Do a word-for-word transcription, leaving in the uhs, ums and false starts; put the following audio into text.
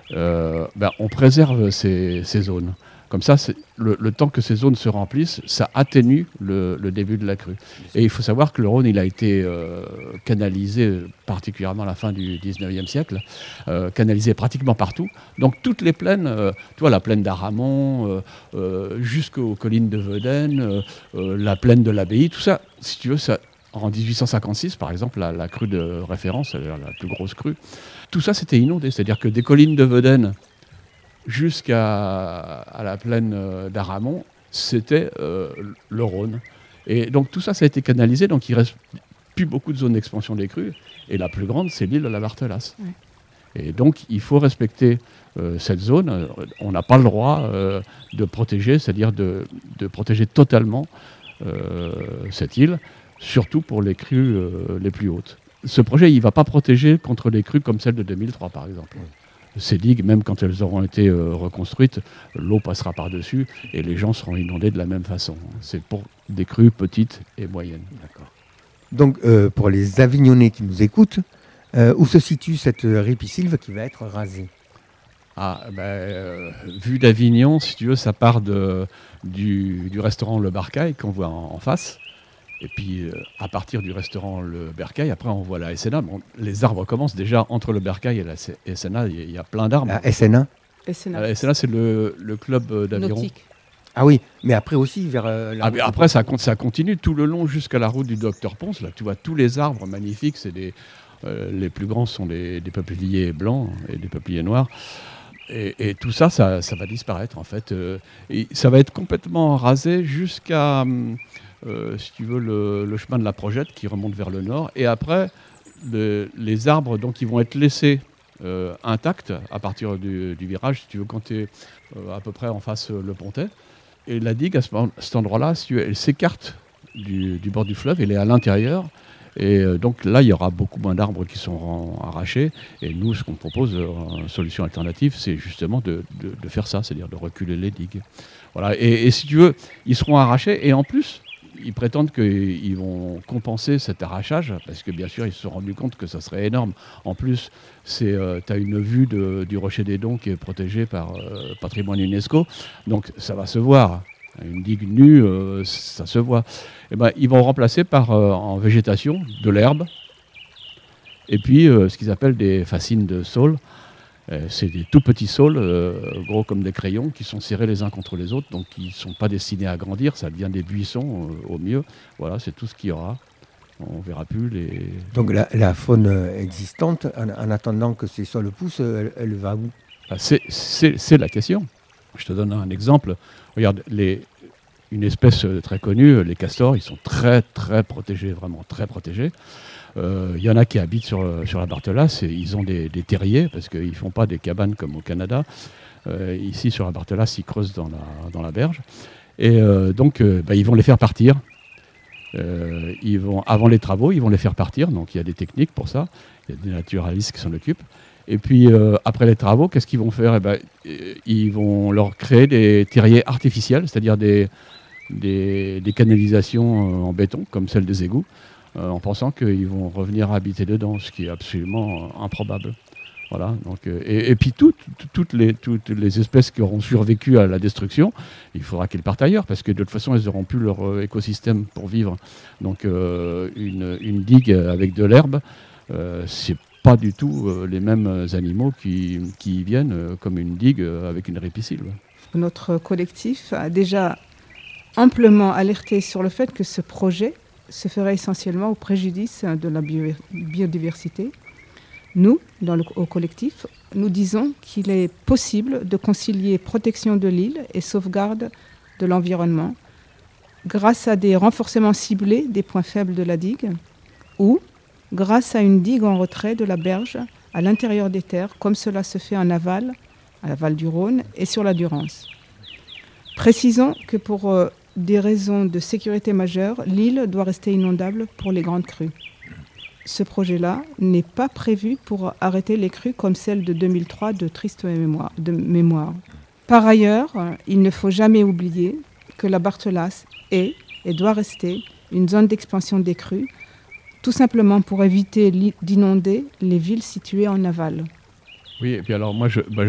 euh, ben, on préserve ces, ces zones. Comme ça, c'est le, le temps que ces zones se remplissent, ça atténue le, le début de la crue. Et il faut savoir que le Rhône, il a été euh, canalisé, particulièrement à la fin du dix-neuvième siècle, euh, canalisé pratiquement partout. Donc toutes les plaines, euh, tu vois, la plaine d'Aramon, euh, euh, jusqu'aux collines de Vedène, euh, euh, la plaine de l'Abbaye, tout ça, si tu veux, ça, en dix-huit cent cinquante-six, par exemple, la, la crue de référence, c'est-à-dire la plus grosse crue, tout ça, c'était inondé. C'est-à-dire que des collines de Vedène jusqu'à à la plaine d'Aramon, c'était euh, le Rhône. Et donc tout ça, ça a été canalisé, donc il ne reste plus beaucoup de zones d'expansion des crues, et la plus grande, c'est l'île de la Barthelasse. Ouais. Et donc il faut respecter euh, cette zone. On n'a pas le droit euh, de protéger, c'est-à-dire de, de protéger totalement euh, cette île, surtout pour les crues euh, les plus hautes. Ce projet, il ne va pas protéger contre les crues comme celle de deux mille trois, par exemple. Ouais. Ces digues, même quand elles auront été euh, reconstruites, l'eau passera par-dessus et les gens seront inondés de la même façon. C'est pour des crues petites et moyennes. D'accord. Donc, euh, pour les Avignonnais qui nous écoutent, euh, où se situe cette ripisylve qui va être rasée ? Ah, ben, euh, vue d'Avignon, si tu veux, ça part de, du, du restaurant Le Barcail qu'on voit en, en face. Et puis, euh, à partir du restaurant Le Bercail, après, on voit la S N A. Bon, les arbres commencent déjà entre le Bercail et la S N A. Il y, y a plein d'arbres. La S N A S N A, la S N A, c'est le, le club d'aviron. Nautique. Ah oui, mais après aussi vers euh, la ah, mais après, ça, ça continue tout le long jusqu'à la route du Docteur Ponce. Là, tu vois tous les arbres magnifiques. C'est des, euh, les plus grands sont des, des peupliers blancs et des peupliers noirs. Et, et tout ça, ça, ça va disparaître, en fait. Euh, et ça va être complètement rasé jusqu'à... Hum, Euh, si tu veux, le, le chemin de la Projette qui remonte vers le nord. Et après, le, les arbres donc, ils vont être laissés euh, intacts à partir du, du virage, si tu veux, quand tu es euh, à peu près en face euh, le Pontet. Et la digue, à, ce, à cet endroit-là, si tu veux, elle s'écarte du, du bord du fleuve, elle est à l'intérieur. Et euh, donc là, il y aura beaucoup moins d'arbres qui seront arrachés. Et nous, ce qu'on propose, euh, en solution alternative, c'est justement de, de, de faire ça, c'est-à-dire de reculer les digues. Voilà. Et, et si tu veux, ils seront arrachés. Et en plus, ils prétendent qu'ils vont compenser cet arrachage, parce que bien sûr, ils se sont rendus compte que ça serait énorme. En plus, tu euh, as une vue de, du Rocher des Dons qui est protégée par euh, patrimoine UNESCO, donc ça va se voir. Une digue nue, euh, ça se voit. Et ben, ils vont remplacer par, euh, en végétation, de l'herbe, et puis euh, ce qu'ils appellent des fascines de saules. C'est des tout petits saules, euh, gros comme des crayons, qui sont serrés les uns contre les autres, donc qui ne sont pas destinés à grandir, ça devient des buissons euh, au mieux. Voilà, c'est tout ce qu'il y aura. On ne verra plus les... Donc la, la faune existante, en, en attendant que ces sols poussent, elle, elle va où ? c'est, c'est, c'est la question. Je te donne un exemple. Regarde, les, une espèce très connue, les castors, ils sont très très protégés, vraiment très protégés. Il euh, y en a qui habitent sur, sur la Barthelasse et ils ont des, des terriers parce qu'ils ne font pas des cabanes comme au Canada. Euh, ici, sur la Barthelasse, ils creusent dans la, dans la berge. Et euh, donc, euh, bah, ils vont les faire partir. Euh, ils vont, avant les travaux, ils vont les faire partir. Donc, il y a des techniques pour ça. Il y a des naturalistes qui s'en occupent. Et puis, euh, après les travaux, qu'est-ce qu'ils vont faire ? Eh ben, ils vont leur créer des terriers artificiels, c'est-à-dire des, des, des canalisations en béton, comme celles des égouts. Euh, en pensant qu'ils vont revenir habiter dedans, ce qui est absolument euh, improbable. Voilà, donc, euh, et, et puis toutes, toutes, les, toutes les espèces qui auront survécu à la destruction, il faudra qu'elles partent ailleurs, parce que de toute façon, elles n'auront plus leur euh, écosystème pour vivre. Donc euh, une, une digue avec de l'herbe, euh, c'est pas du tout euh, les mêmes animaux qui, qui y viennent euh, comme une digue euh, avec une ripisylve. Notre collectif a déjà amplement alerté sur le fait que ce projet se ferait essentiellement au préjudice de la bio- biodiversité. Nous, dans le, au collectif, nous disons qu'il est possible de concilier protection de l'île et sauvegarde de l'environnement grâce à des renforcements ciblés des points faibles de la digue ou grâce à une digue en retrait de la berge à l'intérieur des terres, comme cela se fait en aval, à l'aval du Rhône et sur la Durance. Précisons que pour euh, des raisons de sécurité majeures, l'île doit rester inondable pour les grandes crues. Ce projet-là n'est pas prévu pour arrêter les crues comme celle de deux mille trois de triste mémoire. De mémoire. Par ailleurs, il ne faut jamais oublier que la Barthelasse est et doit rester une zone d'expansion des crues, tout simplement pour éviter d'inonder les villes situées en aval. Oui, et puis alors moi, je, bah,